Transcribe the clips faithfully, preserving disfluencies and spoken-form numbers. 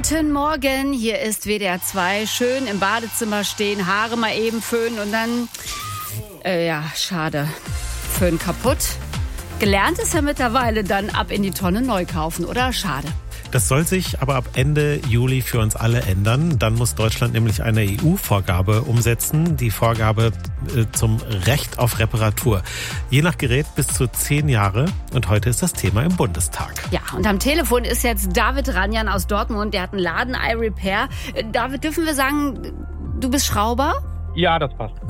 Guten Morgen, hier ist W D R zwei. Schön im Badezimmer stehen, Haare mal eben föhnen und dann, äh, ja, schade, Föhn kaputt. Gelernt ist ja mittlerweile dann ab in die Tonne neu kaufen, oder? Schade. Das soll sich aber ab Ende Juli für uns alle ändern. Dann muss Deutschland nämlich eine E U-Vorgabe umsetzen, die Vorgabe äh, zum Recht auf Reparatur. Je nach Gerät bis zu zehn Jahre. Und heute ist das Thema im Bundestag. Ja, und am Telefon ist jetzt David Ranjan aus Dortmund. Der hat einen Laden iRepair. Äh, David, dürfen wir sagen, du bist Schrauber? Ja, das passt.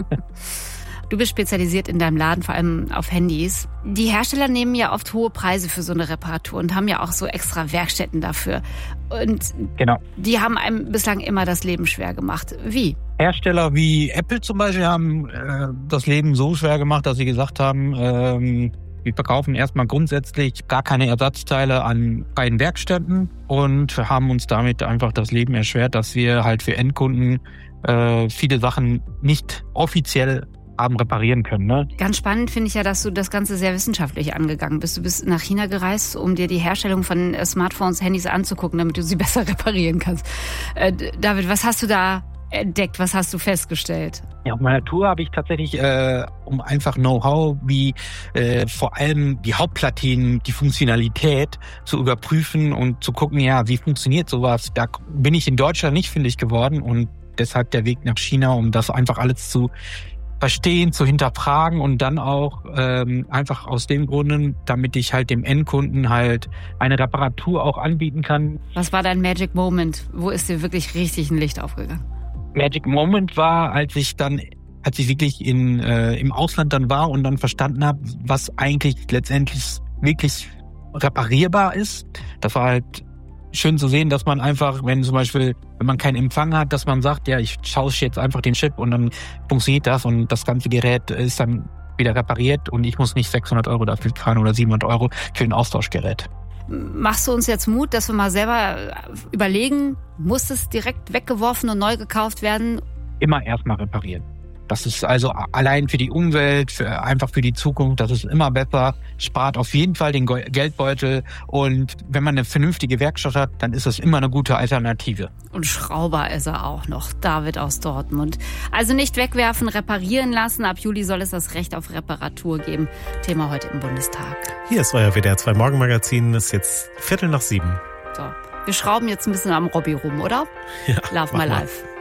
Du bist spezialisiert in deinem Laden, vor allem auf Handys. Die Hersteller nehmen ja oft hohe Preise für so eine Reparatur und haben ja auch so extra Werkstätten dafür. Und genau. Die haben einem bislang immer das Leben schwer gemacht. Wie? Hersteller wie Apple zum Beispiel haben äh, das Leben so schwer gemacht, dass sie gesagt haben, ähm, wir verkaufen erstmal grundsätzlich gar keine Ersatzteile an freien Werkstätten und haben uns damit einfach das Leben erschwert, dass wir halt für Endkunden äh, viele Sachen nicht offiziell haben reparieren können. Ne? Ganz spannend finde ich ja, dass du das Ganze sehr wissenschaftlich angegangen bist. Du bist nach China gereist, um dir die Herstellung von Smartphones, Handys anzugucken, damit du sie besser reparieren kannst. Äh, David, was hast du da entdeckt? Was hast du festgestellt? Ja, auf meiner Tour habe ich tatsächlich, äh, um einfach Know-how wie äh, vor allem die Hauptplatinen, die Funktionalität zu überprüfen und zu gucken, ja, wie funktioniert sowas? Da bin ich in Deutschland nicht fündig geworden und deshalb der Weg nach China, um das einfach alles zu verstehen, zu hinterfragen und dann auch ähm, einfach aus dem Grunde, damit ich halt dem Endkunden halt eine Reparatur auch anbieten kann. Was war dein Magic Moment? Wo ist dir wirklich richtig ein Licht aufgegangen? Magic Moment war, als ich dann, als ich wirklich in äh, im Ausland dann war und dann verstanden habe, was eigentlich letztendlich wirklich reparierbar ist. Das war halt schön zu sehen, dass man einfach, wenn zum Beispiel, wenn man keinen Empfang hat, dass man sagt, ja, ich tausche jetzt einfach den Chip und dann funktioniert das und das ganze Gerät ist dann wieder repariert und ich muss nicht sechshundert Euro dafür zahlen oder siebenhundert Euro für ein Austauschgerät. Machst du uns jetzt Mut, dass wir mal selber überlegen, muss es direkt weggeworfen und neu gekauft werden? Immer erstmal reparieren. Das ist also allein für die Umwelt, für, einfach für die Zukunft, das ist immer besser, spart auf jeden Fall den Geldbeutel und wenn man eine vernünftige Werkstatt hat, dann ist das immer eine gute Alternative. Und Schrauber ist er auch noch, David aus Dortmund. Also nicht wegwerfen, reparieren lassen. Ab Juli soll es das Recht auf Reparatur geben. Thema heute im Bundestag. Hier ist euer W D R zwei Morgenmagazin, ist jetzt Viertel nach sieben. So, wir schrauben jetzt ein bisschen am Robby rum, oder? Ja, Love my life.